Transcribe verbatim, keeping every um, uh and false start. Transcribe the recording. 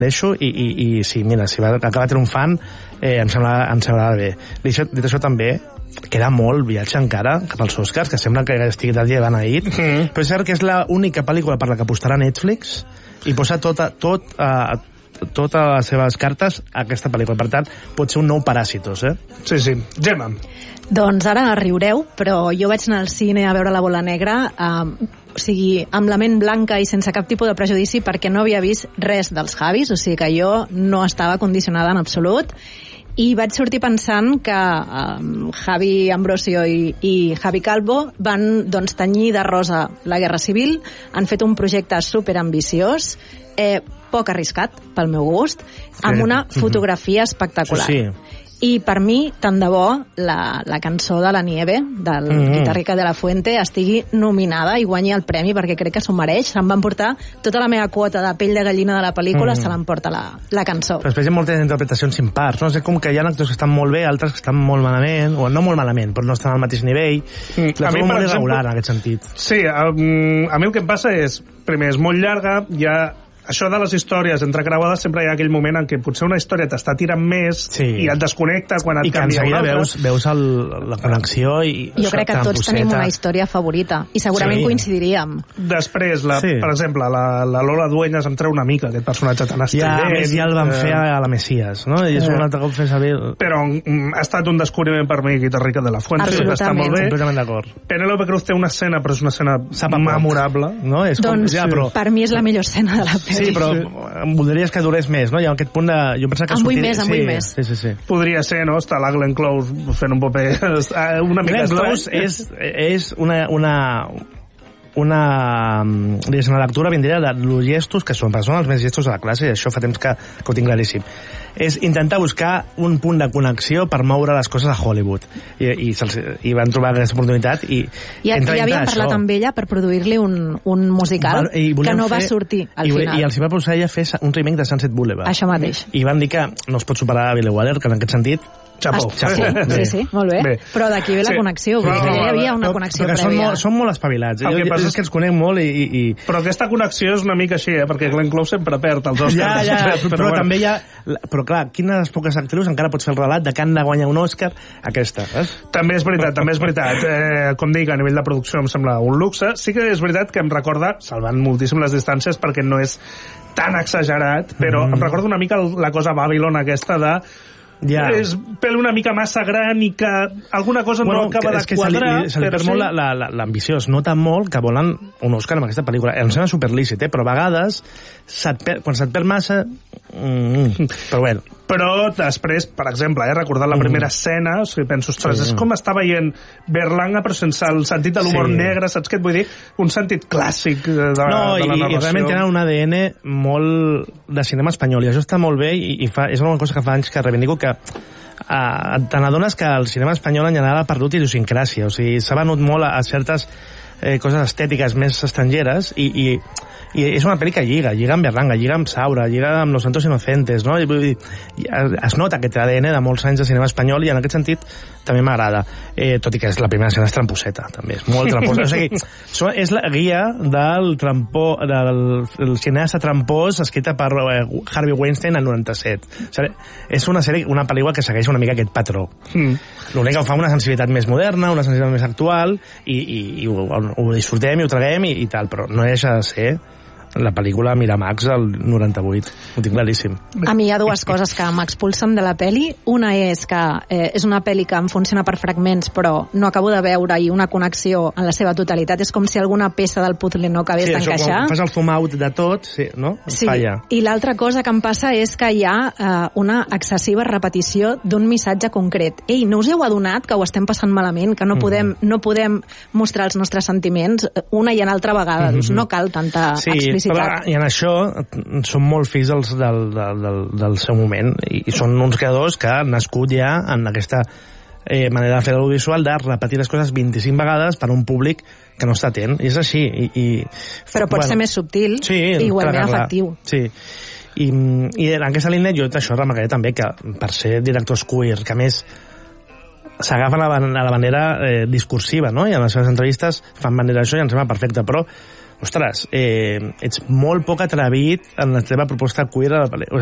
deixo i, i, i sí, mira, si va acabar triomfant eh, em sembla, em semblarà bé. Dit, dit això també, queda molt viatge encara cap als Oscars, que sembla que estigui de llevant ahir, mm. però és cert que és l'única pel·lícula per la que apostarà Netflix i posa tota, tot, uh, totes les seves cartes a aquesta pel·lícula. Per tant, pot ser un nou Paràsitos, eh? Sí, sí. Gemma. Doncs ara riureu, però jo vaig anar al cine a veure La bola negra, eh, o sigui, amb la ment blanca i sense cap tipus de prejudici, perquè no havia vist res dels Javis, o sigui que jo no estava condicionada en absolut, i vaig sortir pensant que um, Javi Ambrosio i, i Javi Calvo van doncs, tenyir de rosa la Guerra Civil, han fet un projecte superambiciós, eh, poc arriscat pel meu gust, amb sí. una fotografia espectacular. Sí, sí. I per mi, tant de bo, la, la cançó de la Nieve, del mm. Guitarrica de la Fuente, estigui nominada i guanyi el premi, perquè crec que s'ho mereix. Se'm van portar tota la meva quota de pell de gallina de la pel·lícula, mm. se l'emporta la, la cançó. Però després hi ha moltes interpretacions impars, no? És com que hi ha actors que estan molt bé, altres que estan molt malament, o no molt malament, però no estan al mateix nivell. Mm. La trobo molt irregular, en aquest sentit. Sí, a, a mi el que em passa és, primer, és molt llarga, ja... Això de les històries entrecreuades sempre hi ha aquell moment en què potser una història t'està tirant més sí. i et desconnecta quan et I canvia una altra. Veus, veus el, la connexió i... Jo crec que tots tenim una història favorita i segurament sí. coincidiríem. Després, la, sí. per exemple, la, la Lola Dueñas em treu una mica aquest personatge tan estrident. Ja, més ja el van fer a la Messias, no? I és un altre cop fer saber... Però mm, ha estat un descobriment per mi Guitarrica de la Fuente, està molt bé. Completament d'acord. Penélope Cruz té una escena, però és una escena memorable. No? És com, doncs, ja, però... per mi és la millor escena de la pel·li. Sí, però em voldries que durés més, no? Hi ha aquest punt de... Jo pensava que en vull sortir... més, en sí, vull més. Sí, sí, sí. Podria ser, no? Està la Glenn Close fent un paper una mica Glenn Close és, és una... una una, diguéssim, una lectura ben diria de los gestos, que són persones els més gestos de la classe, i això fa temps que, que ho tinc claríssim. És intentar buscar un punt de connexió per moure les coses a Hollywood. I, i, i van trobar aquesta oportunitat i... I, i havien parlat amb ella per produir-li un, un musical va, que no fer, va sortir al i, final. I els va posar ella a fer un remake de Sunset Boulevard. Això mateix. I van dir que no es pot superar a Billy Wilder, que en aquest sentit Xapó. Sí, sí, sí, molt bé. bé. Però d'aquí ve la sí. connexió, vull dir que ja hi havia una connexió prèvia. Són molt, són molt espavilats. El que passa és que ens conec molt i, i, i... Però aquesta connexió és una mica així, eh? Perquè Glenn Close sempre perd els Oscars. Ja, ja, però, però, però bueno. també hi ha... Però clar, quines poques actrius encara pots fer el relat de que han de guanyar un Oscar? Aquesta, saps? També és veritat, també és veritat. Eh, com dic, a nivell de producció em sembla un luxe. Sí que és veritat que em recorda, salvant moltíssim les distàncies perquè no és tan exagerat, però mm. em recorda una mica la cosa Babylon aquesta de Yeah. és pel una mica massa gran i que alguna cosa bueno, no acaba de quadrar. Se li, se li perd sí. molt l'ambició. Es nota molt que volen un Òscar amb aquesta pel·lícula. Em sembla superlícit, eh? Però a vegades se't per, quan se't perd massa mm, però bueno. Però després, per exemple, eh, recordant la primera mm. escena, o sigui, penso, ostres, sí. és com està veient Berlanga, però sense el sentit de l'humor sí. negre, saps què et vull dir? Un sentit clàssic de, de, no, de la narració. I realment tenen un A D N molt de cinema espanyol, i això està molt bé, i, i fa, és una cosa que fa anys que reivindico, que uh, te n'adones que el cinema espanyol en general ha perdut idiosincràsia, o sigui, s'ha venut molt a, a certes eh, coses estètiques més estrangeres, i, i i és una pel·li que lliga, lliga amb Berlanga, lliga amb Saura, lliga amb Los Santos Inocentes, no? I, vull dir, es nota aquest A D N de molts anys de cinema espanyol, i en aquest sentit també m'agrada, eh, tot i que és la primera escena és tramposeta, també, és molt tramposa. O sigui, so, és la guia del trampó, del el cineasta trampós escrita per eh, Harvey Weinstein el noranta-set. O sigui, és una sèrie, una pel·lícula que segueix una mica aquest patró. Mm. L'únic que ho fa una sensibilitat més moderna, una sensibilitat més actual, i, i, i ho, ho disfrutem i ho traguem i, i tal, però no deixa de ser la pel·lícula Miramax del noranta-vuit. Ho tinc claríssim. A mi hi ha dues coses que m'expulsen de la pel·li. Una és que eh, és una pel·li que em funciona per fragments, però no acabo de veure-hi una connexió en la seva totalitat. És com si alguna peça del puzzle no acabés sí, d'encaixar. Sí, quan fas el zoom out de tot, sí, no? Sí, falla. I l'altra cosa que em passa és que hi ha eh, una excessiva repetició d'un missatge concret. Ei, no us heu adonat que ho estem passant malament, que no podem, mm-hmm. no podem mostrar els nostres sentiments una i en altra vegada? Mm-hmm. Doncs no cal tanta sí, explicitat. Però, i en això són molt fills del, del, del, del, del seu moment, i, i són uns creadors que han nascut ja en aquesta eh, manera de fer l'audiovisual de repetir les coses vint-i-cinc vegades per a un públic que no està atent, i és així. I, i, però pot bueno, ser més subtil sí, i igualment clar, efectiu. Sí, I, i en aquesta línia jo això remarcaré també que per ser directors queer, que a més s'agafen a la, a la manera eh, discursiva, no? I en les seves entrevistes fan manera d'això i em sembla perfecte, però ostres, eh, ets molt poc atrevit en la teva proposta queer a la pel·lícula.